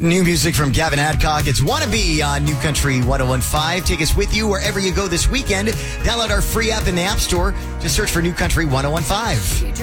New music from Gavin Adcock. It's Wanna Be on New Country 1015. Take us with you wherever you go this weekend. Download our free app in the App Store. Just search for New Country 1015.